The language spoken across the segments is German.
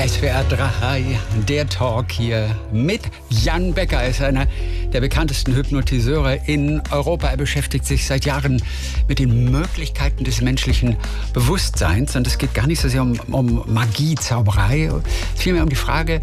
SWR 3, der Talk hier mit Jan Becker. Er ist einer der bekanntesten Hypnotiseure in Europa. Er beschäftigt sich seit Jahren mit den Möglichkeiten des menschlichen Bewusstseins. Und es geht gar nicht so sehr um Magie, Zauberei. Es geht vielmehr um die Frage,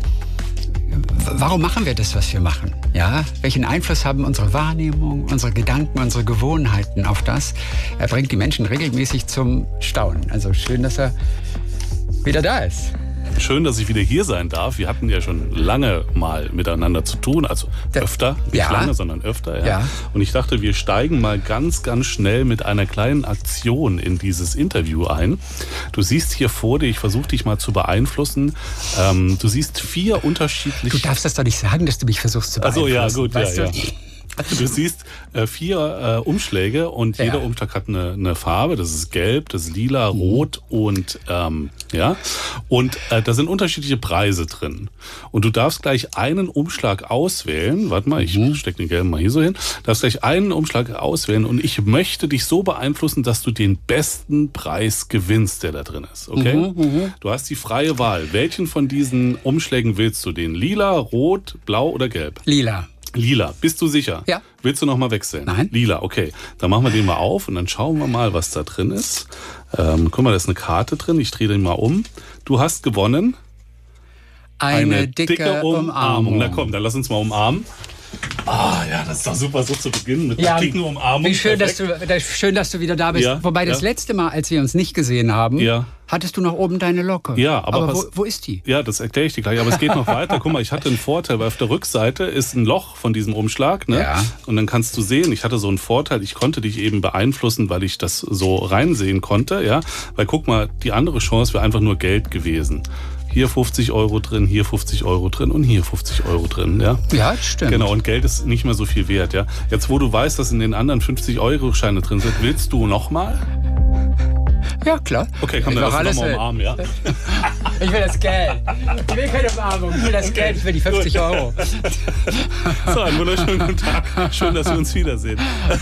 warum machen wir das, was wir machen? Ja? Welchen Einfluss haben unsere Wahrnehmung, unsere Gedanken, unsere Gewohnheiten auf das? Er bringt die Menschen regelmäßig zum Staunen. Also schön, dass er wieder da ist. Schön, dass ich wieder hier sein darf. Wir hatten ja schon lange mal miteinander zu tun, also öfter, nicht lange, sondern öfter. Ja. Und ich dachte, wir steigen mal ganz, ganz schnell mit einer kleinen Aktion in dieses Interview ein. Du siehst hier vor dir, ich versuche dich mal zu beeinflussen, du siehst 4 unterschiedliche... Du darfst das doch nicht sagen, dass du mich versuchst zu beeinflussen. Ach so, ja, gut, weißt ja. du? Du siehst 4 Umschläge und jeder Umschlag hat eine Farbe. Das ist gelb, das ist lila, rot und Und da sind unterschiedliche Preise drin. Und du darfst gleich einen Umschlag auswählen. Warte mal, ich stecke den gelben mal hier so hin. Du darfst gleich einen Umschlag auswählen und ich möchte dich so beeinflussen, dass du den besten Preis gewinnst, der da drin ist. Okay? Du hast die freie Wahl. Welchen von diesen Umschlägen willst du? Den lila, rot, blau oder gelb? Lila. Lila, bist du sicher? Ja. Willst du noch mal wechseln? Nein. Lila, okay. Dann machen wir den mal auf und dann schauen wir mal, was da drin ist. Guck mal, da ist eine Karte drin. Ich drehe den mal um. Du hast gewonnen. Eine dicke Umarmung. Na komm, dann lass uns mal umarmen. Ah ja, das ist doch super, so zu beginnen mit einer dicken Umarmung. Wie schön, dass du wieder da bist. Ja, Wobei das letzte Mal, als wir uns nicht gesehen haben, hattest du noch oben deine Locke. Ja, aber wo ist die? Ja, das erkläre ich dir gleich. Aber es geht noch weiter. Guck mal, ich hatte einen Vorteil, weil auf der Rückseite ist ein Loch von diesem Umschlag. Ne? Ja. Und dann kannst du sehen, ich hatte so einen Vorteil, ich konnte dich eben beeinflussen, weil ich das so reinsehen konnte. Ja? Weil guck mal, die andere Chance wäre einfach nur Geld gewesen. Hier 50 Euro drin, hier 50 Euro drin und hier 50 Euro drin. Ja, das stimmt. Genau, und Geld ist nicht mehr so viel wert. Ja? Jetzt, wo du weißt, dass in den anderen 50-Euro-Scheine drin sind, willst du nochmal? Ja, klar. Okay, komm, dann lass uns nochmal umarmen, ja? Ich will das Geld. Ich will keine Umarmung, ich will das Geld, ich will die 50 Euro. So, einen wunderschönen guten Tag. Schön, dass wir uns wiedersehen.